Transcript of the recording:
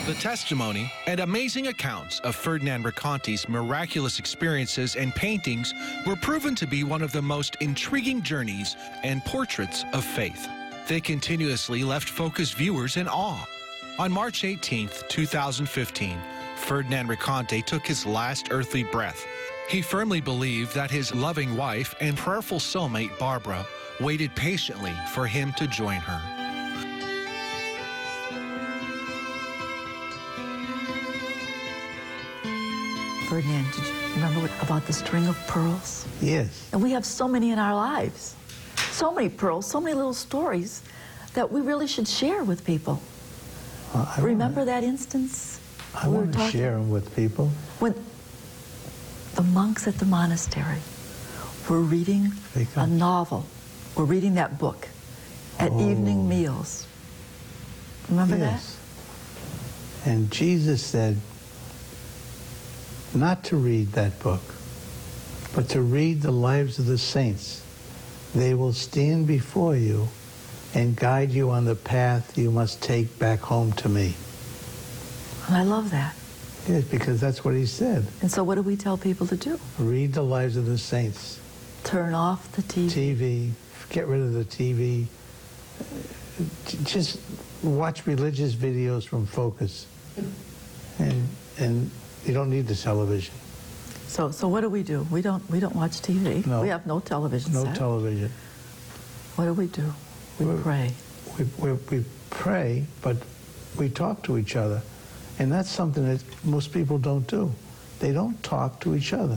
The testimony and amazing accounts of Ferdinand Raconti's miraculous experiences and paintings were proven to be one of the most intriguing journeys and portraits of faith. They continuously left focused viewers in awe. On March 18, 2015, Ferdinand Raconti took his last earthly breath. He firmly believed that his loving wife and prayerful soulmate, Barbara, waited patiently for him to join her. Ferdinand, did you remember about the string of pearls? Yes. And we have so many in our lives. So many pearls, so many little stories that we really should share with people. Remember that instance? I want to share them with people. When the monks at the monastery were reading a novel, were reading that book at evening meals. Remember that? And Jesus said not to read that book, but to read the lives of the saints. They will stand before you and guide you on the path you must take back home to me. And I love that. Yes, because that's what he said. And so what do we tell people to do? Read the lives of the saints. Turn off the TV. Get rid of the TV. Just watch religious videos from Focus. And you don't need the television. So what do? We don't watch TV. No. We have no television set. No television. What do? We pray. We pray, but we talk to each other. And that's something that most people don't do. They don't talk to each other.